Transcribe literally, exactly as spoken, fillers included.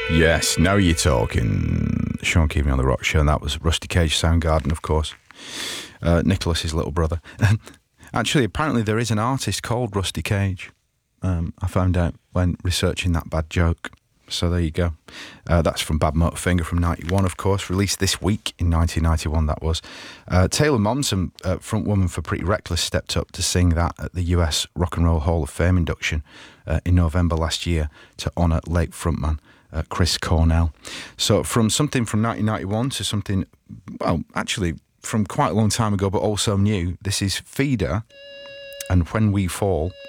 Yes, now you're talking. Sean Keaveney on the Rock Show, and that was Rusty Cage, Soundgarden, of course. Uh, Nicholas's little brother. Actually, apparently there is an artist called Rusty Cage. Um, I found out when researching that bad joke. So there you go. Uh, that's from Bad Motorfinger from ninety-one, of course. Released this week in nineteen ninety-one, that was. Uh, Taylor Momsen, uh, frontwoman for Pretty Reckless, stepped up to sing that at the U S Rock and Roll Hall of Fame induction uh, in November last year to honour late frontman uh, Chris Cornell. So from something from nineteen ninety-one to something, well, actually from quite a long time ago, but also new. This is Feeder and When We Fall.